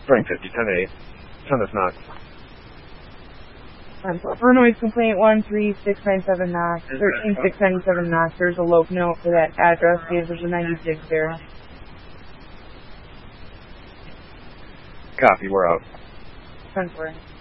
Spring 50, 10-8. Turn this knock. For noise complaint 13697 knock, 13697 knock, there's a loc note for that address, there's a 96 there. Copy, we're out. 10-4.